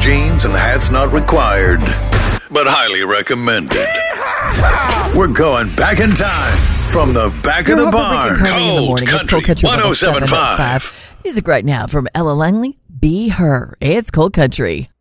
jeans, and hats not required, but highly recommended. We're going back in time from the back of the barn. Cold Country 107.5. Music right now from Ella Langley, Be Her. It's Cold Country.